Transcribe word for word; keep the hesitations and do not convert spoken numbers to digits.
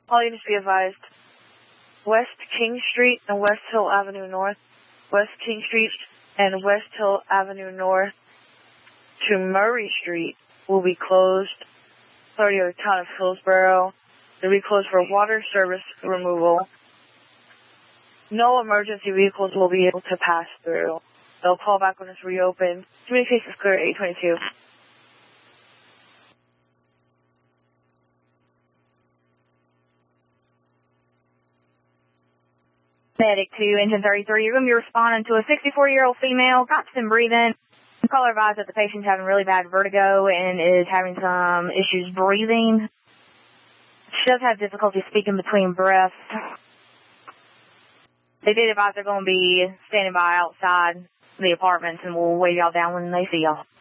All units be advised. West King Street and West Hill Avenue North. West King Street and West Hill Avenue North to Murray Street will be closed. Authority of the Town of Hillsborough. They'll be closed for water service removal. No emergency vehicles will be able to pass through. They'll call back when it's reopened. Communications clear, eight twenty-two. Medic two, engine thirty-three. You're going to be responding to a sixty-four-year-old female, constant breathing. Caller advised that the patient's having really bad vertigo and is having some issues breathing. She does have difficulty speaking between breaths. They did advise they're going to be standing by outside the apartments, and we'll wave y'all down when they see y'all.